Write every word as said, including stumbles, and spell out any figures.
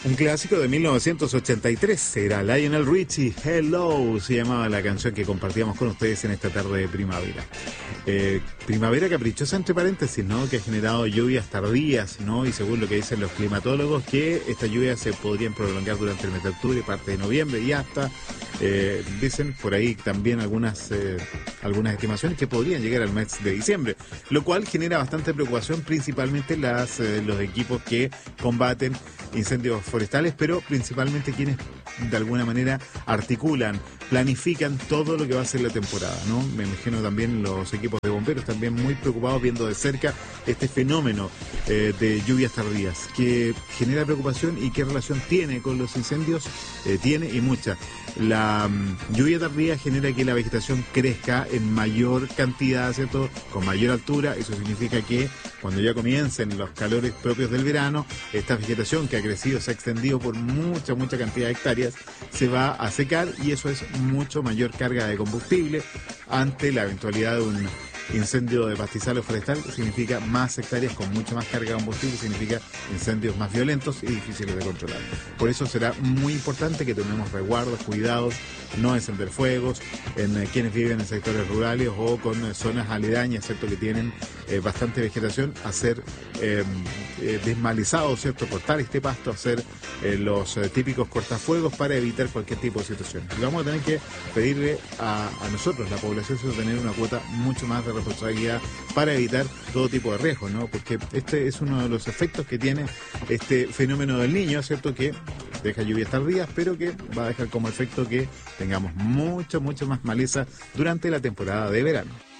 Un clásico de mil novecientos ochenta y tres, era Lionel Richie, Hello, se llamaba la canción que compartíamos con ustedes en esta tarde de primavera. Eh, primavera caprichosa entre paréntesis, ¿no? Que ha generado lluvias tardías, ¿no? Y según lo que dicen los climatólogos, que estas lluvias se podrían prolongar durante el mes de octubre, parte de noviembre y hasta, eh, dicen por ahí también algunas, eh, algunas estimaciones que podrían llegar al mes de diciembre, lo cual genera bastante preocupación, principalmente las, eh, los equipos que combaten incendios forestales, pero principalmente quienes de alguna manera articulan, planifican todo lo que va a ser la temporada, ¿no? Me imagino también los equipos de bomberos también muy preocupados viendo de cerca este fenómeno eh, de lluvias tardías que genera preocupación y qué relación tiene con los incendios. Eh, tiene y mucha. La um, lluvia tardía genera que la vegetación crezca en mayor cantidad, ¿cierto? Con mayor altura. Eso significa que cuando ya comiencen los calores propios del verano, esta vegetación que ha crecido, se ha extendido por mucha, mucha cantidad de hectáreas, se va a secar y eso es mucho mayor carga de combustible ante la eventualidad de un incendio de pastizal o forestal. Significa más hectáreas con mucha más carga de combustible, significa incendios más violentos y difíciles de controlar. Por eso será muy importante que tomemos resguardos, cuidados, no encender fuegos en eh, quienes viven en sectores rurales o con eh, zonas aledañas, ¿cierto? Que tienen eh, bastante vegetación, hacer eh, eh, desmalizados, ¿cierto? Cortar este pasto, hacer eh, los eh, típicos cortafuegos para evitar cualquier tipo de situación. Y vamos a tener que pedirle a, a nosotros, la población, ¿cierto? Tener una cuota mucho más de responsabilidad para evitar todo tipo de riesgos, ¿no? Porque este es uno de los efectos que tiene este fenómeno del Niño, ¿cierto? Que deja lluvias tardías, pero que va a dejar como efecto que tengamos mucho, mucho más maleza durante la temporada de verano.